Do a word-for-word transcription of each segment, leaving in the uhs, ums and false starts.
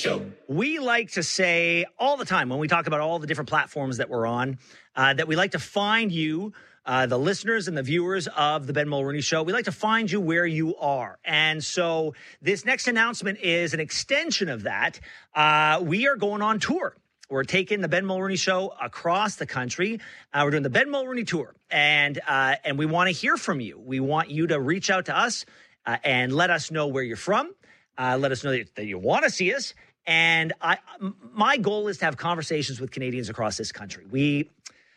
Show. We like to say all the time when we talk about all the different platforms that we're on, uh, that we like to find you, uh, the listeners and the viewers of the Ben Mulroney Show. We like to find you where you are. And so this next announcement is an extension of that. Uh, we are going on tour. We're taking the Ben Mulroney Show across the country. Uh, we're doing the Ben Mulroney Tour, and uh, and we want to hear from you. We want you to reach out to us uh, and let us know where you're from. Uh, let us know that, that you want to see us. And I, my goal is to have conversations with Canadians across this country. We,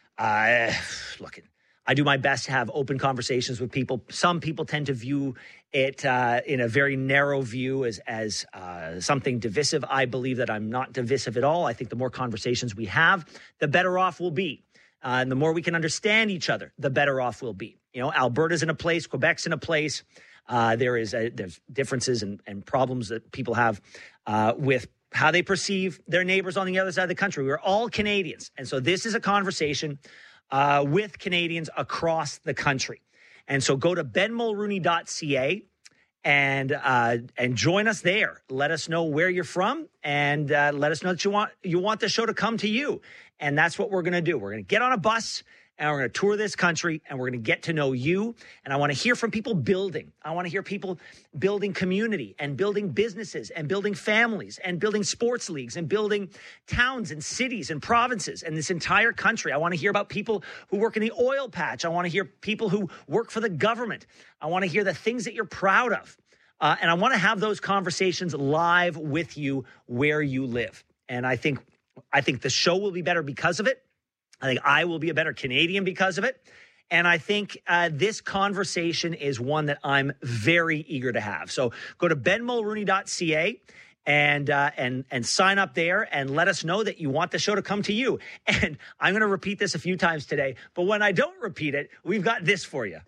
uh, look, I do my best to have open conversations with people. Some people tend to view it uh, in a very narrow view as as uh, something divisive. I believe that I'm not divisive at all. I think the more conversations we have, the better off we'll be. Uh, and the more we can understand each other, the better off we'll be. You know, Alberta's in a place, Quebec's in a place. Uh, there is a, there's differences and, and problems that people have uh, with how they perceive their neighbors on the other side of the country. We're all Canadians. And so this is a conversation uh, with Canadians across the country. And so go to ben mulroney dot c a and uh, and join us there. Let us know where you're from, and uh, let us know that you want you want the show to come to you. And that's what we're going to do. We're going to get on a bus, and we're going to tour this country, and we're going to get to know you. And I want to hear from people building. I want to hear people building community and building businesses and building families and building sports leagues and building towns and cities and provinces and this entire country. I want to hear about people who work in the oil patch. I want to hear people who work for the government. I want to hear the things that you're proud of. Uh, and I want to have those conversations live with you where you live. And I think, I think the show will be better because of it. I think I will be a better Canadian because of it. And I think uh, this conversation is one that I'm very eager to have. So go to ben mulroney dot c a and uh, and and sign up there and let us know that you want the show to come to you. And I'm going to repeat this a few times today, but when I don't repeat it, we've got this for you.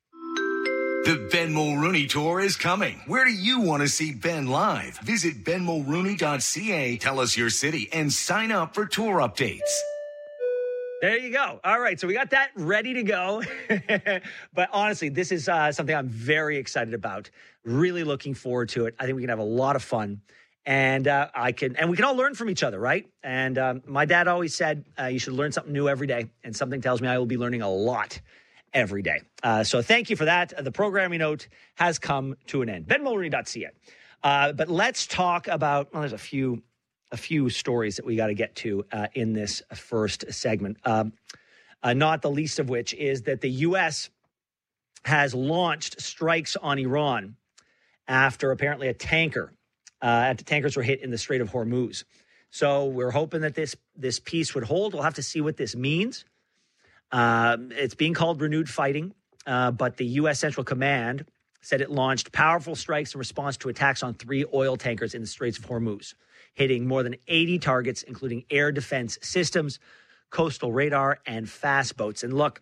The Ben Mulroney Tour is coming. Where do you want to see Ben live? Visit ben mulroney dot c a, tell us your city, and sign up for tour updates. There you go. All right. So we got that ready to go. But honestly, this is uh, something I'm very excited about. Really looking forward to it. I think we can have a lot of fun. And uh, I can, and we can all learn from each other, right? And um, my dad always said, uh, you should learn something new every day. And something tells me I will be learning a lot every day. Uh, so thank you for that. The programming note has come to an end. ben mulroney dot c a. Uh, but let's talk about, well, there's a few a few stories that we got to get to uh, in this first segment. Um, uh, not the least of which is that the U S has launched strikes on Iran after apparently a tanker, uh, after tankers were hit in the Strait of Hormuz. So we're hoping that this, this peace would hold. We'll have to see what this means. Um, it's being called renewed fighting, uh, but the U S Central Command said it launched powerful strikes in response to attacks on three oil tankers in the Straits of Hormuz, hitting more than eighty targets, including air defense systems, coastal radar, and fast boats. And look,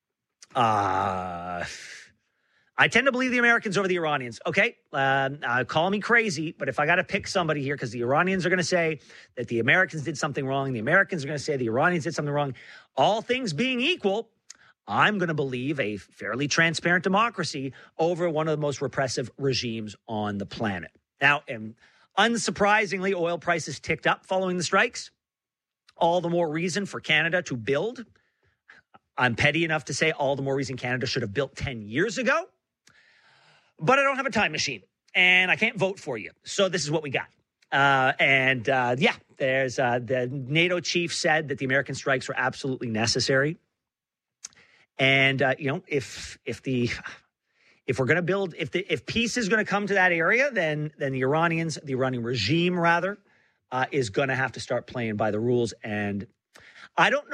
uh, I tend to believe the Americans over the Iranians. Okay, uh, uh, call me crazy, but if I got to pick somebody here, because the Iranians are going to say that the Americans did something wrong, the Americans are going to say the Iranians did something wrong, all things being equal, I'm going to believe a fairly transparent democracy over one of the most repressive regimes on the planet. Now, and unsurprisingly, oil prices ticked up following the strikes. All the more reason for Canada to build. I'm petty enough to say all the more reason Canada should have built ten years ago. But I don't have a time machine, and I can't vote for you. So this is what we got. Uh, and, uh, yeah, there's uh, the NATO chief said that the American strikes were absolutely necessary. And, uh, you know, if if the if we're going to build, if the if peace is going to come to that area, then then the Iranians, the Iranian regime, rather, uh, is going to have to start playing by the rules. And I don't know.